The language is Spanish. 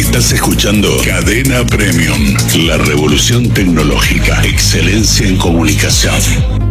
Estás escuchando Cadena Premium, la revolución tecnológica, excelencia en comunicación.